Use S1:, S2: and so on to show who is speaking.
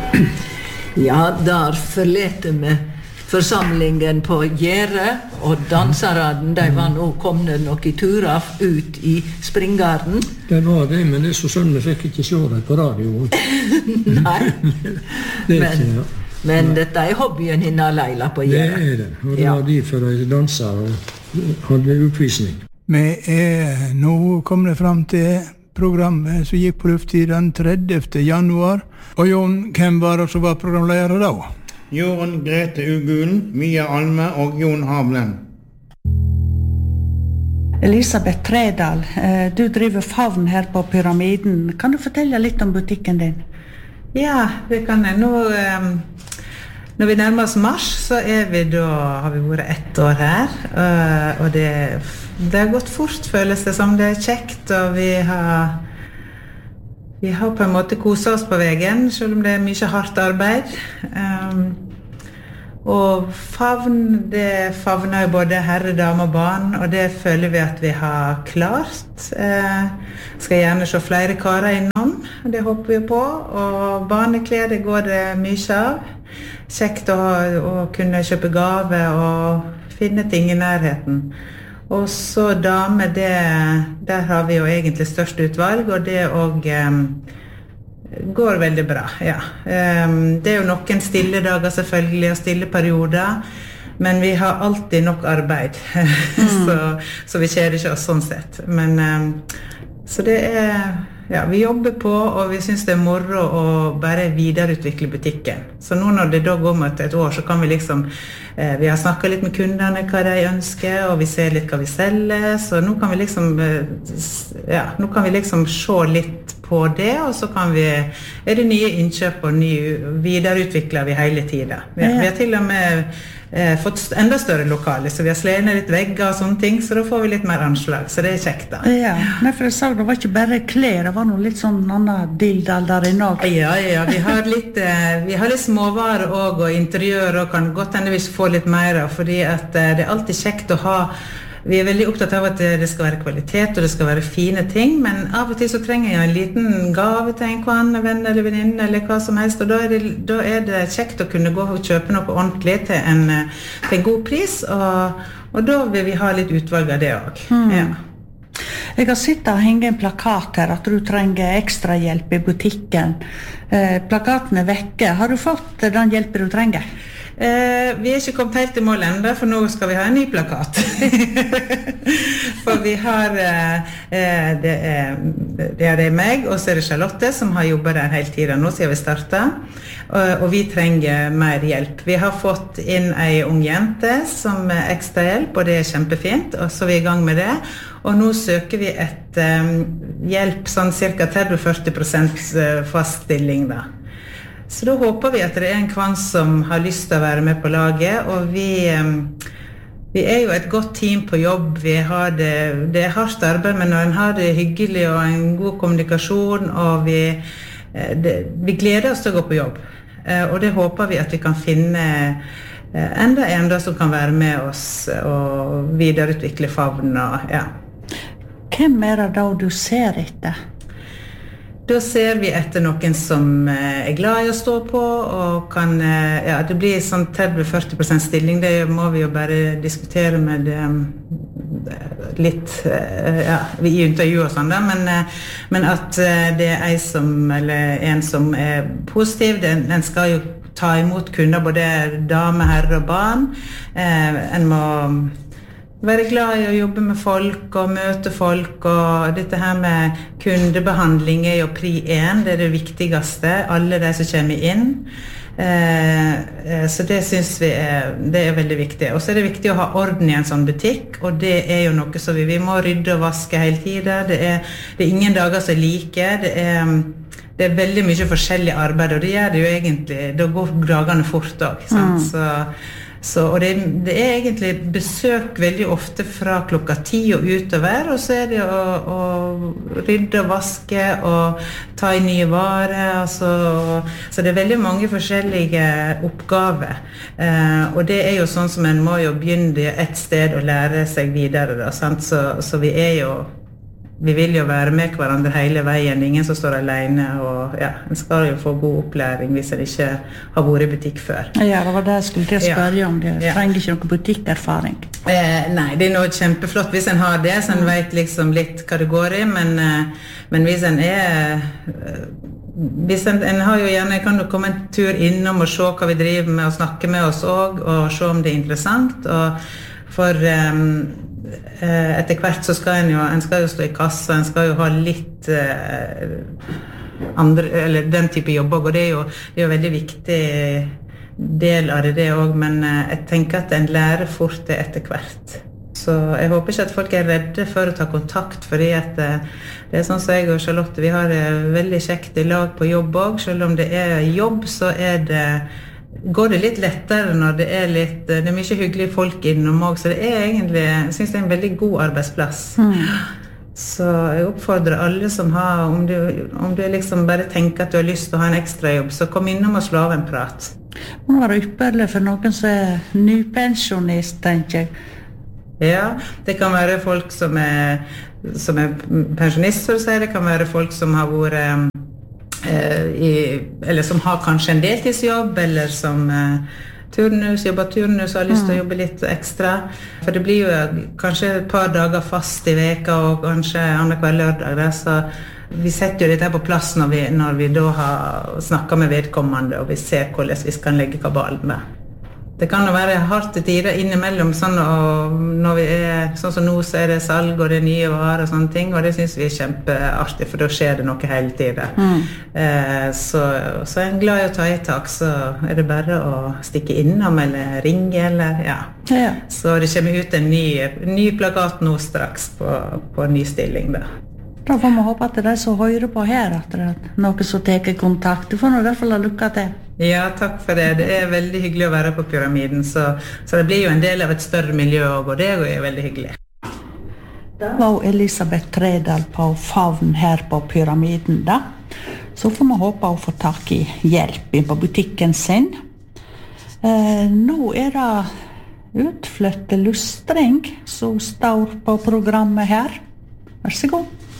S1: Ja, der forlete vi forsamlingen på Gjære, og danseraden, de var nå kommet noen turer ut I springgarden.
S2: Det var det, men det så sånn vi fikk ikke se det på radio.
S1: Nei,
S2: det
S1: men dette hobbyen hinna Leila på Gjære.
S2: Det det, og det var derfor de danset og hadde oppvisning.
S3: Vi nå kommet frem til programmet som gikk på luft den 30. januar. Og Jon, hvem var det som var programleder da?
S4: Jorunn Grete Ugulen, Mia Alme og Jon Havlen.
S5: Elisabeth Tredal, du driver Favn her på Pyramiden. Kan du fortelle litt om butikken din?
S6: Ja, det kan jeg. Nå, når vi nærmer oss mars, så har vi vært 1 år her. Og det har gått fort, føles det som. Det kjekt, og vi har på en måte koset oss på veien, selv om det mye hardt arbeid. Og Favn, det favner jo både herre, dame og barn, og det føler vi at vi har klart. Skal gjerne se flere karer innom, det håper vi på. Og barneklær, det går det mye av. Kjekt å kunne kjøpe gave og finne ting I nærheten. Og så dame, der har vi jo egentlig størst utvalg, og det går veldig bra, ja. Det jo noen stille dager selvfølgelig, og stille perioder, men vi har alltid nok arbeid, så vi kjeder ikke oss sånn sett. Men, så det ja, vi jobber på, og vi synes det moro å bare videreutvikle butikken. Så nå når det da går mot 1 år, så kan vi liksom, vi har snakket litt med kundene hva de ønsker, og vi ser litt hva vi selger, så nå kan vi liksom, nå kan vi liksom se litt på det, og så kan vi, det nye innkjøp og videreutvikler vi hele tiden. Vi har til og med fått enda større lokale, så vi har slenet litt vegger og sånne ting, så da får vi litt mer anslag, så det kjekt da.
S5: Ja, for jeg sa det var ikke bare klær, det var noe litt sånn annen dildal der inne også.
S6: Ja, vi har litt småvarer og interiør, og kan godt hende vi får litt mer, fordi at det alltid kjekt å ha. Vi veldig opptatt av at det skal være kvalitet, og det skal være fine ting, men av og til så trenger jeg en liten gave til en venn eller venninne, eller hva som helst, og da det kjekt å kunne gå og kjøpe noe ordentlig til en god pris, og da vil vi ha litt utvalg av det også. Ja.
S5: Jeg har sittet og hengt en plakat her, at du trenger ekstra hjelp I butikken. Plakaten vekke. Har du fått den hjelpen du trenger?
S6: Vi ikke kommet helt I mål enda, for nå skal vi ha en ny plakat. For vi har, det meg, og så det Charlotte, som har jobbet der hele tiden nå, siden vi startet. Og vi trenger mer hjelp. Vi har fått inn en ung jente som ekstra hjelp, og det kjempefint, og så vi I gang med det. Og nå søker vi et hjelp, sånn cirka 30-40% fast stilling da. Så da håper vi at det en kvann som har lyst til å være med på laget, og vi jo et godt team på jobb. Vi har det hardt arbeid, men når en har det hyggelig og en god kommunikasjon, og vi gleder oss til å gå på jobb. Og det håper vi at vi kan finne enda en som kan være med oss og videreutvikle Favn. Ja.
S5: Hvem det da du ser etter?
S6: Da ser vi etter noen som glad I å stå på, og kan, det blir sånn 30-40% stilling, det må vi jo bare diskutere med litt, I intervju og sånn da, men at det en som positiv, den skal jo ta imot kunder, både dame, herre og barn. En må være glad I å jobbe med folk og møte folk, og dette her med kundebehandling jo pri 1, det det viktigste, alle de som kommer inn. Så det synes vi det veldig viktig. Og så det viktig å ha orden I en sånn butikk, og det jo noe som vi må rydde og vaske hele tiden. Det ingen dager som like, det veldig mye forskjellig arbeid, og det gjør det jo egentlig, da går dagene fort også, og det egentlig besøk veldig ofte fra klokka 10 og utover, og så det å rydde og vaske og ta I nye varer, så det veldig mange forskjellige oppgaver, og det jo sånn som en må jo begynne et sted og lære seg videre, da, sant? Så vi jo vi vil jo være med hverandre hele veien, ingen som står alene, og ja, en skal jo få god opplæring hvis en ikke har vært i butikk før.
S5: Ja, det var det jeg skulle til å spørre om. Det trenger ikke noe butikkerfaring.
S6: Nei, det noe kjempeflott hvis en har det, så en vet liksom litt hva det går i, men hvis en hvis en har jo gjerne, kan du komme en tur innom og se hva vi driver med, og snakke med oss også, og se om det er interessant, og for etter hvert så skal en skal jo stå i kassa, en skal jo ha litt andre, eller den type jobb, og det er jo veldig viktig del av det også, men jeg tenker at en lærer fort det etter hvert. Så jeg håper ikke at folk er redde for å ta kontakt, fordi at det er sånn som jeg og Charlotte, vi har det veldig kjekt i lag på jobb også. Selv om det er jobb, så går det litt lettere når det er mye hyggelige folk innom også, så det er egentlig, jeg synes det er en veldig god arbeidsplass. Så jeg oppfordrer alle som har, om du liksom bare tenker at du har lyst til å ha en ekstra jobb, så kom innom og slå av en prat.
S5: Det må være ypperlig for noen som er nypensjonist, tenker jeg.
S6: Ja, det kan være folk som er pensjonister, så det kan være folk som har vært eller som har kanskje en deltidsjobb, eller som jobber turnus og har lyst til å jobbe litt ekstra. For det blir jo kanskje et par dager fast i veka, og kanskje annenhver lørdag, så vi setter jo dette på plass når vi da har snakket med vedkommende, og vi ser hvordan vi kan legge kabalen med. Det kan jo være hardt til tider innimellom, sånn, og når vi sånn som nå, så er det salg, og det er nye varer og sånne ting, og det synes vi er kjempeartig, for da skjer det noe hele tiden. Så er en glad i å ta i tak, så er det bare å stikke innom, eller ringe, eller ja. Så det kommer ut en ny plakat nå straks på en ny stilling da.
S5: Da får vi håpe at det er som hører på her, at det er noe som tar kontakt. Du får nå i hvert fall ha lykka til.
S6: Ja, takk for det. Det er veldig hyggelig å være på Pyramiden, så det blir jo en del av et større miljø også, og det er veldig hyggelig.
S5: Det var Elisabeth Tredal på Favn her på Pyramiden da. Så får vi håpe å få tak i hjelp på butikken sin. Nå er det utflytte lustring som står på programmet her. Vær så god.